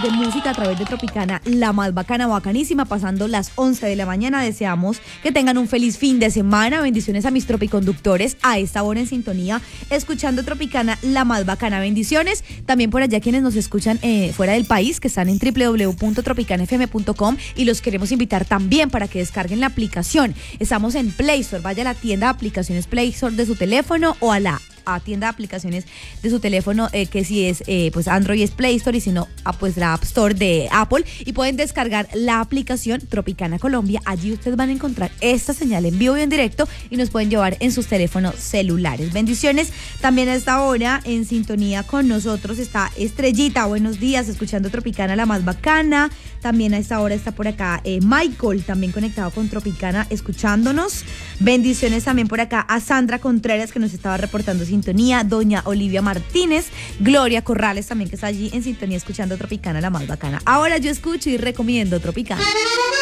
de música a través de Tropicana, la más bacana, bacanísima, pasando las 11 de la mañana. Deseamos que tengan un feliz fin de semana. Bendiciones a mis tropiconductores a esta hora en sintonía, escuchando Tropicana, la más bacana. Bendiciones también por allá quienes nos escuchan fuera del país, que están en www.tropicanafm.com, y los queremos invitar también para que descarguen la aplicación. Estamos en Play Store, vaya a la tienda de aplicaciones Play Store de su teléfono o a tienda de aplicaciones de su teléfono, que si es pues Android es Play Store, y si no, pues la App Store de Apple, y pueden descargar la aplicación Tropicana Colombia. Allí ustedes van a encontrar esta señal en vivo y en directo y nos pueden llevar en sus teléfonos celulares. Bendiciones. También a esta hora en sintonía con nosotros está Estrellita, buenos días, escuchando Tropicana, la más bacana. También a esta hora está por acá Michael, también conectado con Tropicana, escuchándonos. Bendiciones también por acá a Sandra Contreras, que nos estaba reportando sintonía, doña Olivia Martínez, Gloria Corrales también, que está allí en sintonía escuchando Tropicana, la más bacana. Ahora yo escucho y recomiendo Tropicana.